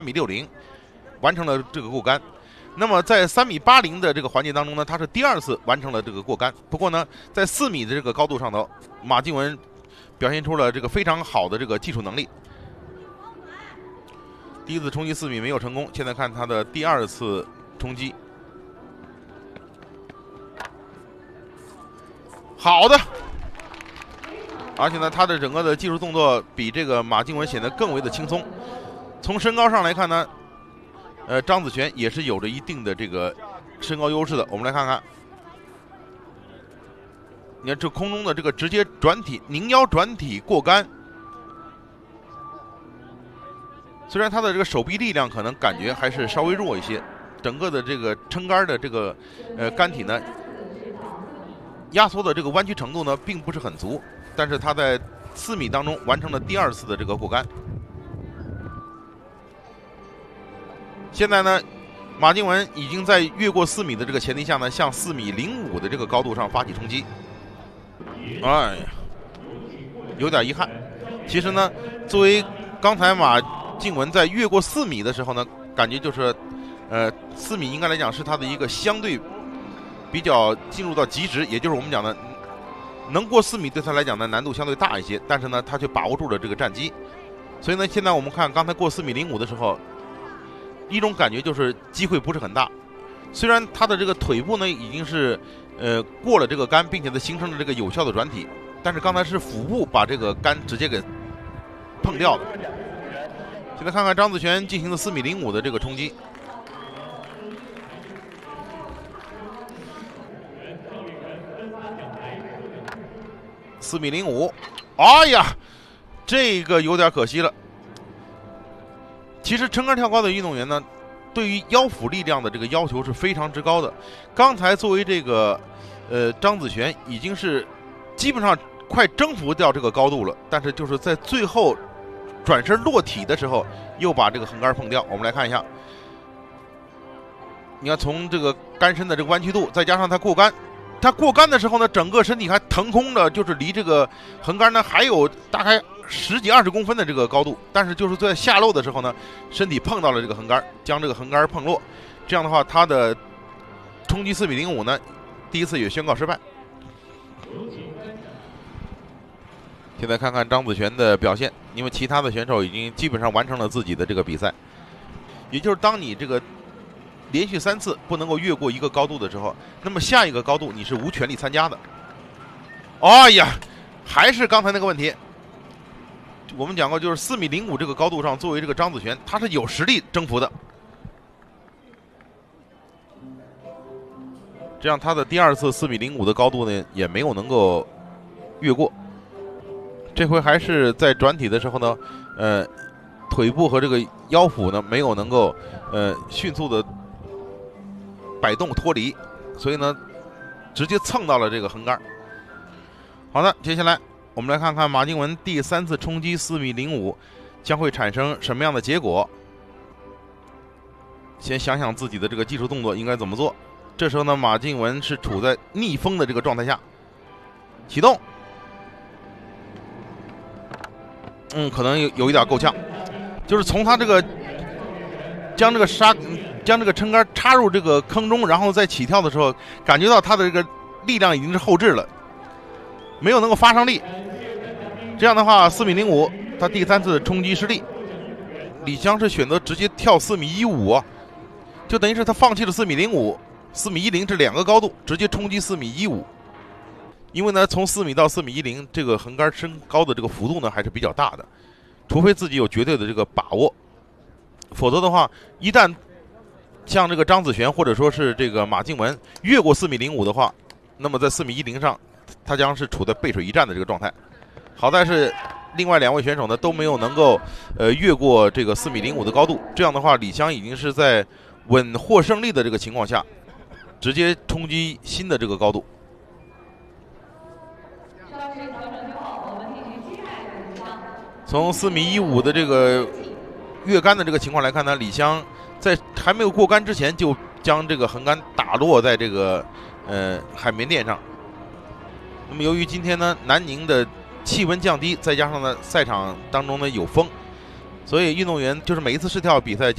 3.60米，完成了这个过杆。那么在3.80米的这个环节当中呢，他是第2次完成了这个过杆。不过呢，在4米的这个高度上头，马静文表现出了这个非常好的这个技术能力。第1次冲击4米没有成功，现在看他的第2次冲击。好的，而且呢，他的整个的技术动作比这个马静文显得更为的轻松。从身高上来看呢，张子璇也是有着一定的这个身高优势的。我们来看看，你看这空中的这个直接转体拧腰转体过杆，虽然他的这个手臂力量可能感觉还是稍微弱一些，整个的这个撑杆的这个杆体呢，压缩的这个弯曲程度呢并不是很足，但是他在4米当中完成了第2次的这个过杆。现在呢，马静文已经在越过4米的这个前提下呢，向4.05米的这个高度上发起冲击。哎呀，有点遗憾。其实呢，作为刚才马静文在越过4米的时候呢，感觉就是，4米应该来讲是他的一个相对比较进入到极值，也就是我们讲的能过4米对他来讲呢难度相对大一些，但是呢他却把握住了这个战机。所以呢，现在我们看刚才过4.05米的时候，一种感觉就是机会不是很大。虽然他的这个腿部呢已经是过了这个杆，并且呢形成了这个有效的转体，但是刚才是腹部把这个杆直接给碰掉了。现在看看张子璇进行的4.05米的这个冲击。4.05米，哎呀，这个有点可惜了。其实撑杆跳高的运动员呢，对于腰腹力量的这个要求是非常之高的。刚才作为这个张子璇已经是基本上快征服掉这个高度了，但是就是在最后转身落体的时候又把这个横杆碰掉。我们来看一下，你看从这个杆身的这个弯曲度，再加上他过杆，他过杆的时候呢，整个身体还腾空的，就是离这个横杆呢还有大概10几20公分的这个高度，但是就是在下落的时候呢，身体碰到了这个横杆，将这个横杆碰落。这样的话，他的冲击4.05米呢，第1次也宣告失败。现在看看张子璇的表现，因为其他的选手已经基本上完成了自己的这个比赛，也就是当你这个连续3次不能够越过一个高度的时候，那么下一个高度你是无权利参加的。哎呀，还是刚才那个问题。我们讲过，就是4.05米这个高度上，作为这个张子璇，他是有实力征服的。这样他的第2次4.05米的高度呢，也没有能够越过。这回还是在转体的时候呢，腿部和这个腰腹呢没有能够迅速的摆动脱离，所以呢直接蹭到了这个横杆。好的，接下来我们来看看马静文第3次冲击4.05米将会产生什么样的结果。先想想自己的这个技术动作应该怎么做。这时候呢，马静文是处在逆风的这个状态下，启动。可能有一点够呛，就是从他这个将这个撑杆插入这个坑中，然后再起跳的时候，感觉到他的这个力量已经是后置了，没有能够发上力。这样的话，4.05米他第3次冲击失利。李湘是选择直接跳4.15米啊，就等于是他放弃了4.05米、4.10米这2个高度，直接冲击4.15米。因为呢，从4米到4.10米这个横杆升高的这个幅度呢还是比较大的，除非自己有绝对的这个把握，否则的话，一旦像这个张子璇或者说是这个马静文越过4.05米的话，那么在4.10米上，他将是处在背水一战的这个状态。好在是另外2位选手呢都没有能够越过这个4.05米的高度，这样的话，李湘已经是在稳获胜利的这个情况下，直接冲击新的这个高度。从4.15米的这个越杆的这个情况来看呢，李湘在还没有过杆之前就将这个横杆打落在这个海绵垫上。那么由于今天呢南宁的气温降低，再加上呢赛场当中呢有风，所以运动员就是每一次试跳比赛